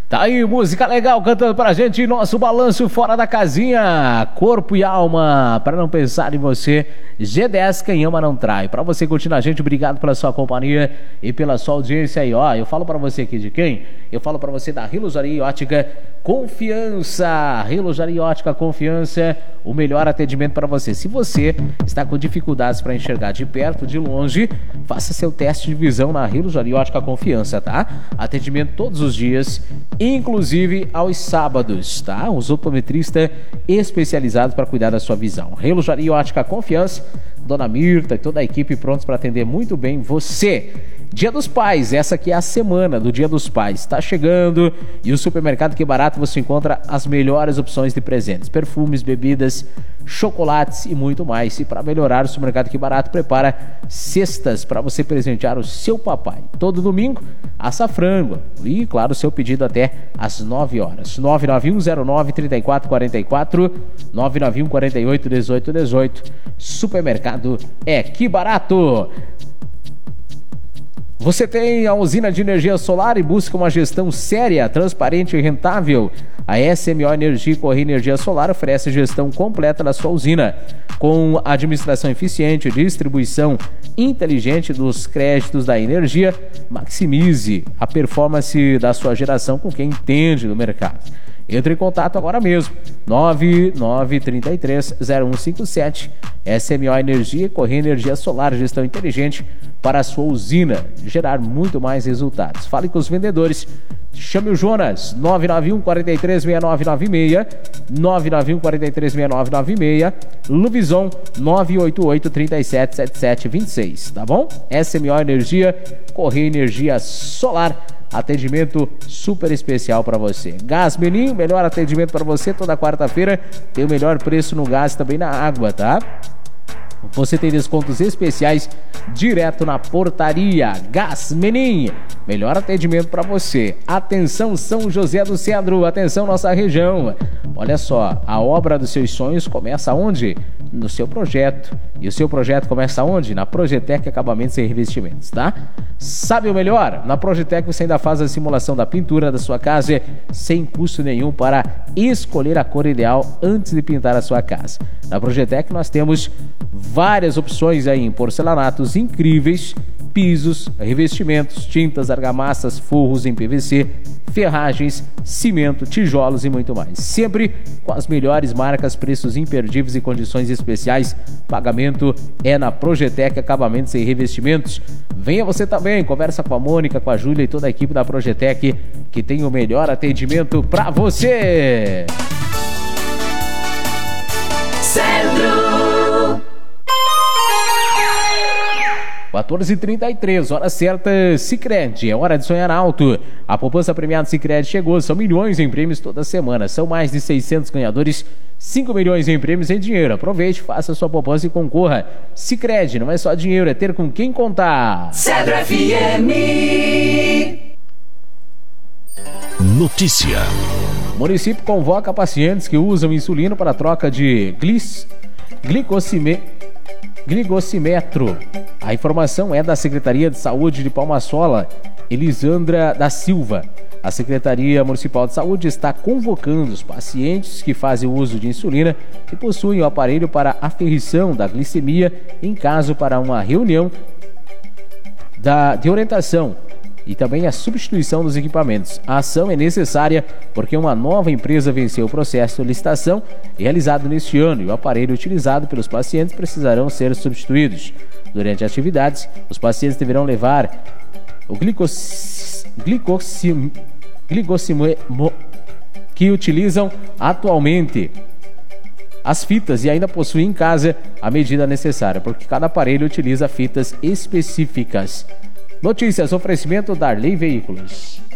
Tá aí, música legal cantando pra gente, nosso balanço fora da casinha, corpo e alma, para não pensar em você, G10, quem ama não trai. Pra você curtir a gente, obrigado pela sua companhia e pela sua audiência aí, ó. Eu falo pra você aqui de quem? Eu falo pra você da Relojaria Ótica Confiança. Relojaria Ótica Confiança, o melhor atendimento para você. Se você está com dificuldades para enxergar de perto, de longe, faça seu teste de visão na Relojaria Ótica Confiança, tá? Atendimento todos os dias, inclusive aos sábados, tá? Um optometrista especializado para cuidar da sua visão. Relojaria Ótica Confiança, Dona Mirta e toda a equipe prontos para atender muito bem você. Dia dos Pais, essa aqui é a semana do Dia dos Pais, está chegando e o Supermercado Que Barato você encontra as melhores opções de presentes, perfumes, bebidas, chocolates e muito mais. E para melhorar, o Supermercado Que Barato prepara cestas para você presentear o seu papai. Todo domingo, assa frango e, claro, seu pedido até às 9 horas. 991093444, 991481818. Supermercado Que Barato. Você tem a usina de energia solar e busca uma gestão séria, transparente e rentável? A SMO Energia e Correia Energia Solar oferece gestão completa da sua usina, com administração eficiente e distribuição inteligente dos créditos da energia. Maximize a performance da sua geração com quem entende do mercado. Entre em contato agora mesmo, 9933-0157. SMO Energia, Correia Energia Solar, gestão inteligente para a sua usina gerar muito mais resultados. Fale com os vendedores. Chame o Jonas, 991-436996, 991-436996, Luvison, 988-377726, tá bom? SMO Energia, Correia Energia Solar, atendimento super especial para você. Gás Menin, melhor atendimento para você toda quarta-feira. Tem o melhor preço no gás e também na água, tá? Você tem descontos especiais direto na portaria. Gás Menin, melhor atendimento para você. Atenção São José do Cedro, atenção nossa região. Olha só, a obra dos seus sonhos começa onde? No seu projeto. E o seu projeto começa onde? Na Projetec Acabamentos e Revestimentos, tá? Sabe o melhor? Na Projetec você ainda faz a simulação da pintura da sua casa sem custo nenhum para escolher a cor ideal antes de pintar a sua casa. Na Projetec nós temos várias opções aí em porcelanatos incríveis, pisos, revestimentos, tintas, argamassas, forros em PVC, ferragens, cimento, tijolos e muito mais. Sempre com as melhores marcas, preços imperdíveis e condições especiais. Pagamento é na Projetec Acabamentos e Revestimentos. Venha você também, conversa com a Mônica, com a Júlia e toda a equipe da Projetec, que tem o melhor atendimento para você. Cedro. 14h33, hora certa, Sicredi, é hora de sonhar alto. A poupança premiada Sicredi chegou, são milhões em prêmios toda semana, são mais de 600 ganhadores, 5 milhões em prêmios em dinheiro. Aproveite, faça sua poupança e concorra. Sicredi, não é só dinheiro, é ter com quem contar. Cedro FM. Notícia. O município convoca pacientes que usam insulina para a troca de glicosímetro. A informação é da Secretaria de Saúde de Palmasola, Elisandra da Silva. A Secretaria Municipal de Saúde está convocando os pacientes que fazem uso de insulina e possuem o aparelho para aferição da glicemia em caso para uma reunião de orientação e também a substituição dos equipamentos. A ação é necessária porque uma nova empresa venceu o processo de licitação realizado neste ano e o aparelho utilizado pelos pacientes precisarão ser substituídos. Durante as atividades, os pacientes deverão levar o glicosímetro que utilizam atualmente as fitas e ainda possuem em casa a medida necessária, porque cada aparelho utiliza fitas específicas. Notícias, oferecimento Darley Veículos.